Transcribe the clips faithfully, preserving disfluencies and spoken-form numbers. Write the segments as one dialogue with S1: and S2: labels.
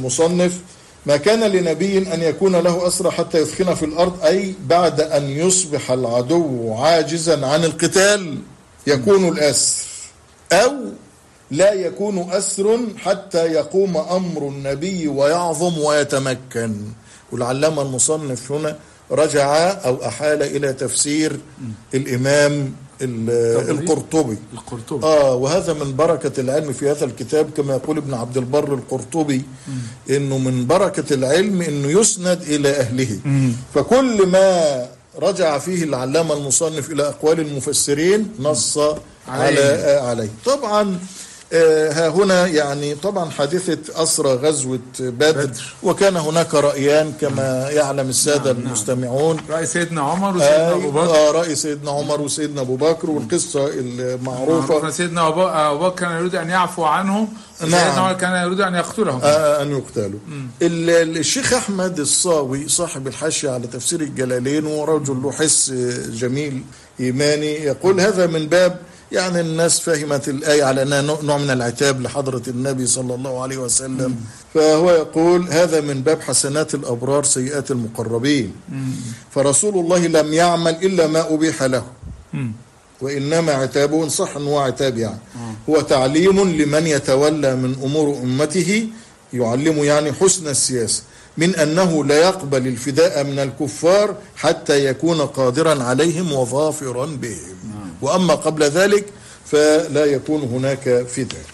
S1: مصنف: ما كان لنبي أن يكون له أسرى حتى يثخن في الأرض، أي بعد أن يصبح العدو عاجزا عن القتال يكون الأسر، أو لا يكون أسر حتى يقوم أمر النبي ويعظم ويتمكن. والعلامة المصنف هنا رجع أو أحال إلى تفسير الإمام القرطبي
S2: القرطبي
S1: آه وهذا من بركة العلم في هذا الكتاب، كما يقول ابن عبد البر القرطبي م. إنه من بركة العلم إنه يسند إلى أهله. م. فكل ما رجع فيه العلامة المصنف إلى أقوال المفسرين نص على آه عليه. طبعا ها هنا يعني طبعا حادثة أسرى غزوة بدر, بدر وكان هناك رأيان كما يعلم السادة نعم المستمعون،
S2: رأي سيدنا عمر وسيدنا
S1: آه
S2: أبو بكر.
S1: آه رأي سيدنا عمر وسيدنا أبو بكر، والقصة المعروفة
S2: سيدنا أبو بكر كان يريد أن يعفو عنهم، سيدنا عمر نعم كان يريد أن يقتلهم
S1: آه أن يقتلوا. الشيخ أحمد الصاوي صاحب الحاشية على تفسير الجلالين ورجل له حس جميل إيماني يقول هذا من باب يعني الناس فهمت الآية على أنها نوع من العتاب لحضرة النبي صلى الله عليه وسلم. مم. فهو يقول هذا من باب حسنات الأبرار سيئات المقربين. مم. فرسول الله لم يعمل إلا ما أبيح له. مم. وإنما عتابه إن صح أنه عتاب يعني مم. هو تعليم لمن يتولى من أمور أمته، يعلم يعني حسن السياسة، من أنه لا يقبل الفداء من الكفار حتى يكون قادرا عليهم وظافرا بهم. وأما قبل ذلك فلا يكون هناك فداء.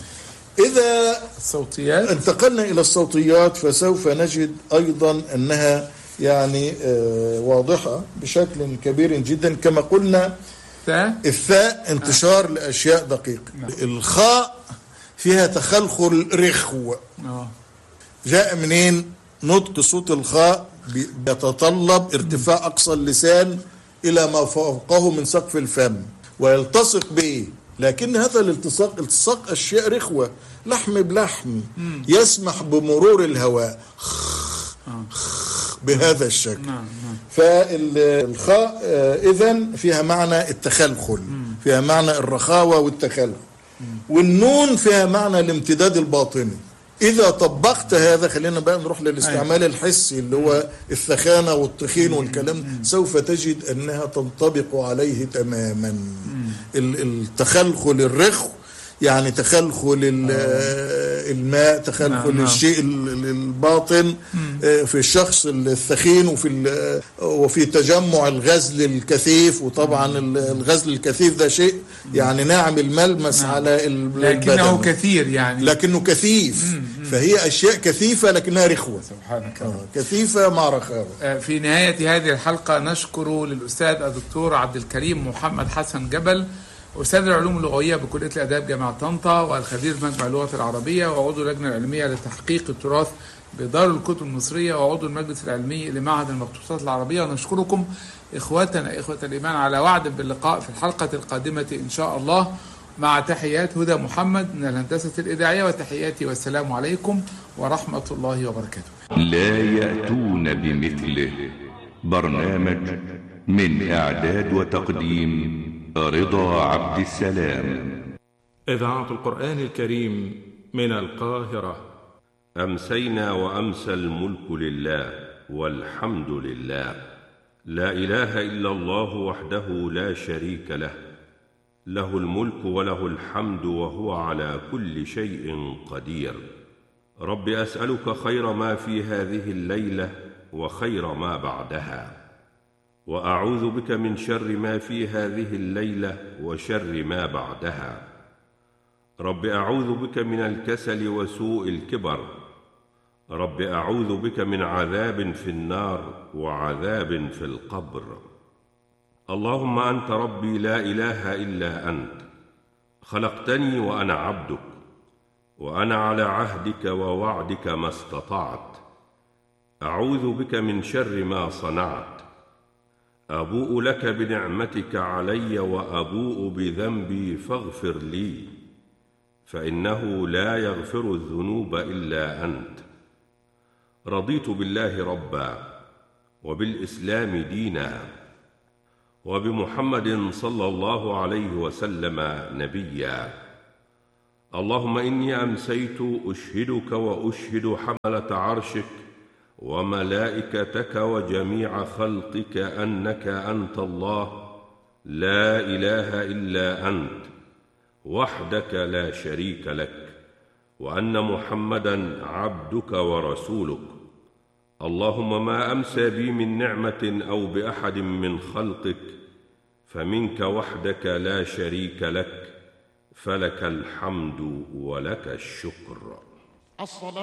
S1: إذا
S2: الصوتيات
S1: انتقلنا إلى الصوتيات فسوف نجد أيضا أنها يعني آه واضحة بشكل كبير جدا. كما قلنا الثاء انتشار آه. لأشياء دقيقة. نعم. الخاء فيها تخلخل رخو. آه. جاء منين؟ نطق صوت الخاء بيتطلب ارتفاع أقصى اللسان إلى ما فوقه من سقف الفم ويلتصق به، لكن هذا الالتصاق التصاق أشياء رخوة، لحم بلحم يسمح بمرور الهواء بهذا الشكل. فالخاء إذن فيها معنى التخلخل، فيها معنى الرخاوة والتخلخل، والنون فيها معنى الامتداد الباطني. إذا طبقت هذا خلينا بقى نروح للاستعمال الحسي اللي هو الثخانة والتخين والكلام، سوف تجد أنها تنطبق عليه تماما. التخلخل الرخو يعني تخلخل الماء، تخلخل الشيء الباطن في الشخص الثخين، وفي وفي تجمع الغزل الكثيف. وطبعا الغزل الكثيف ده شيء يعني ناعم الملمس على البدن،
S2: لكنه كثير يعني
S1: لكنه كثيف. فهي أشياء كثيفة لكنها رخوة.
S2: سبحانك
S1: آه كثيفة مع رخاوة.
S2: في نهاية هذه الحلقة نشكر للأستاذ الدكتور عبد الكريم محمد حسن جبل، أستاذ العلوم اللغوية بكلية الآداب جامعة طنطا، والخبير مجمع اللغة العربية، وعضو اللجنة العلمية لتحقيق التراث بدار الكتب المصرية، وعضو المجلس العلمي لمعهد المخطوطات العربية. ونشكركم إخوتنا إخوة الإيمان على وعد باللقاء في الحلقة القادمة إن شاء الله، مع تحيات هدى محمد من الهندسة الإذاعية، وتحياتي والسلام عليكم ورحمة الله وبركاته.
S3: لا يأتون بمثله. برنامج من إعداد وتقديم رضا عبد السلام.
S4: إذاعة القرآن الكريم من القاهرة.
S5: أمسينا وأمسى الملك لله والحمد لله، لا إله إلا الله وحده لا شريك له، له الملك وله الحمد وهو على كل شيء قدير. رب أسألك خير ما في هذه الليلة وخير ما بعدها، وأعوذ بك من شر ما في هذه الليلة وشر ما بعدها. رب أعوذ بك من الكسل وسوء الكبر. رب أعوذ بك من عذاب في النار وعذاب في القبر. اللهم أنت ربي لا إله إلا أنت، خلقتني وأنا عبدك، وأنا على عهدك ووعدك ما استطعت. أعوذ بك من شر ما صنعت. أبوء لك بنعمتك علي وأبوء بذنبي فاغفر لي، فإنه لا يغفر الذنوب إلا أنت. رضيت بالله ربا، وبالإسلام دينا، وبمحمد صلى الله عليه وسلم نبيا. اللهم إني أمسيت أشهدك وأشهد حملة عرشك وملائكتك وجميع خلقك أنك أنت الله لا إله إلا أنت وحدك لا شريك لك، وأن محمدا عبدك ورسولك. اللهم ما أمسى بي من نعمة أو بأحد من خلقك فمنك وحدك لا شريك لك، فلك الحمد ولك الشكر.